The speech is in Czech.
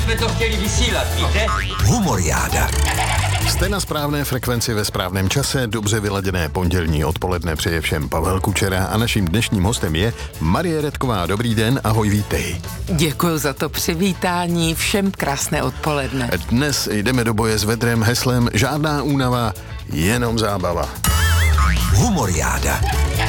jsme to chtěli vysílat, víte? Humoriáda. Jste na správné frekvenci ve správném čase, dobře vyladěné pondělní odpoledne přeje všem Pavel Kučera a naším dnešním hostem je Marie Redková. Dobrý den, ahoj, vítej. Děkuji za to přivítání, všem krásné odpoledne. Dnes jdeme do boje s vedrem heslem žádná únava, jenom zábava. Humoriáda.